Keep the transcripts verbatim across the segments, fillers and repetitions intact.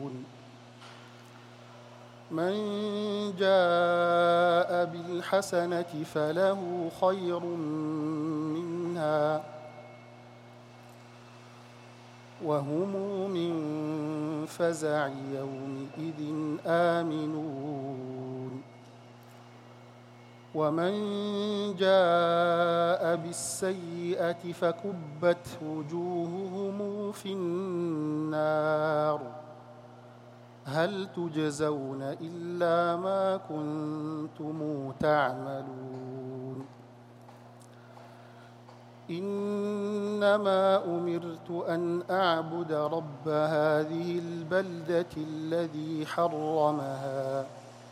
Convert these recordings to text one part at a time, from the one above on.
من جاء بالحسنة فله خير منها وهم من فزع يومئذ آمنون ومن جاء بالسيئة فكبت وجوههم في النار هل تجزون إلا ما كنتم تعملون إنما أمرت أن أعبد رب هذه البلدة الذي حرمها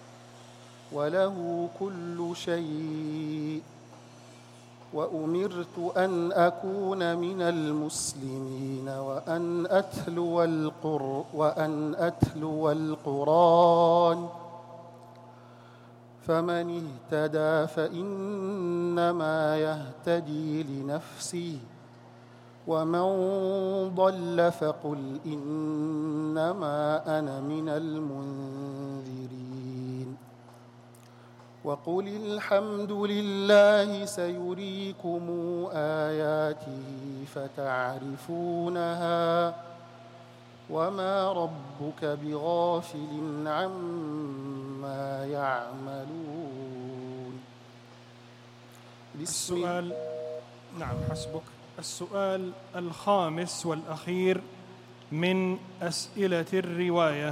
وله كل شيء وأمرت أن أكون من المسلمين وأن أتلو القر وأن أتلو القرآن فمن اهتدى فإنما يهتدي لنفسه ومن ضل فقل إنما أنا من المنذرين وقل الحمد لله سيريكم آياته فتعرفونها وما ربك بغافل عما يعملون. بسم السؤال نعم حسبك. السؤال الخامس والأخير من أسئلة الرواية.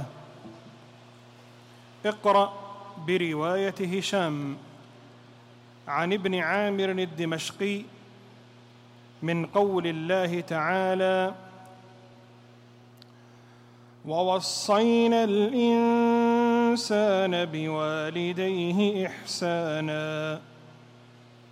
اقرأ برواية هشام عن ابن عامر الدمشقي من قول الله تعالى: ووصينا الإنسان بوالديه إحسانا